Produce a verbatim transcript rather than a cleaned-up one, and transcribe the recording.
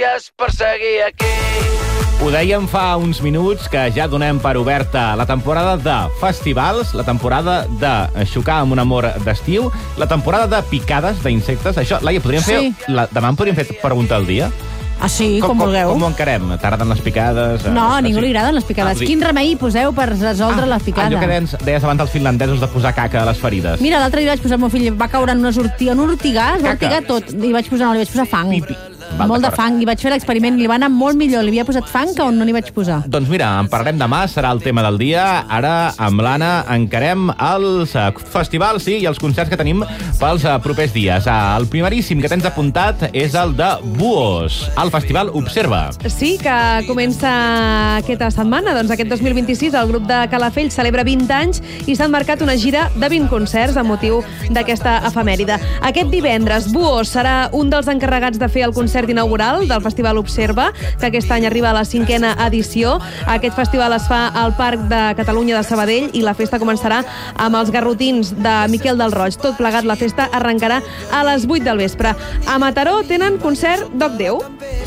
gràcies per seguir aquí. Ho dèiem fa uns minuts que ja donem per oberta la temporada de festivals, la temporada de xocar amb un amor d'estiu, la temporada de picades d'insectes. Això, Laia, podríem Sí. fer... La, demà en podríem fer pregunta al dia? Ah, sí, com, com vulgueu. Com ho encarem? T'agraden les picades? No, a Eh, ningú sí. li agraden les picades. Ah, Quin remei hi poseu per resoldre ah, les picades? Allò que deies, deies abans dels finlandesos de posar caca a les ferides. Mira, l'altre dia vaig posar el meu fill, va caure en, unes orti... en un ortigà, es va Caca. ortigar tot. I vaig posar, no, li vaig posar fang. Pipi. Val, Molt de d'acord. fang. I vaig fer l'experiment, li va anar molt millor. Li havia posat fang que on no n'hi vaig posar. Doncs mira, en parlarem demà, serà el tema del dia. Ara, amb l'Anna, encarem els uh, festivals sí, i els concerts que tenim pels uh, propers dies. Uh, el primeríssim que tens apuntat és el de Buos, el festival Observa. Sí, que comença aquesta setmana. Doncs aquest dos mil vint-i-sis el grup de Calafell celebra vint anys i s'han marcat una gira de vint concerts amb motiu d'aquesta efemèride. Aquest divendres, Buos serà un dels encarregats de fer el concert inaugural del Festival Observa, que aquest any arriba a la cinquena edició. Aquest festival es fa al Parc de Catalunya de Sabadell i la festa començarà amb els garrotins de Miquel del Roig. Tot plegat, la festa arrencarà a les vuit del vespre. A Mataró tenen concert Doc Déu.